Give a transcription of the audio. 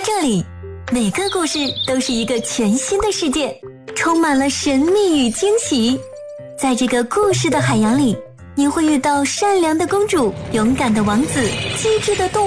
这里，每个故事都是一个全新的世界，充满了神秘与惊喜。在这个故事的海洋里，你会遇到善良的公主、勇敢的王子、机智的动物